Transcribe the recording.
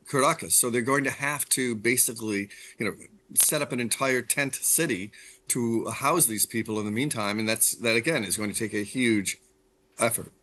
Caracas. So they're going to have to basically, set up an entire tent city to house these people in the meantime. And that again is going to take a huge effort.